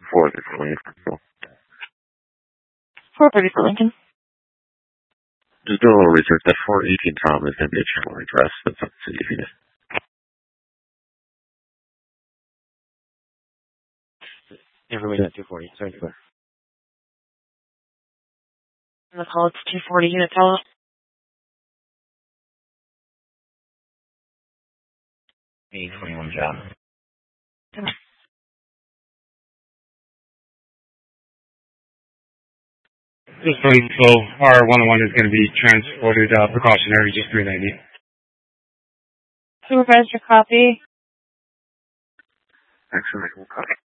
430 for Lincoln. 430 for Lincoln. Just do a little research. That 418 Tom is going to be a channel address. That's up to you. Information at 240. Sorry, clear. On the call, it's 240 unit tele. A21 job. Just so R101 is going to be transported precautionary, just 390. Supervisor, copy. Excellent.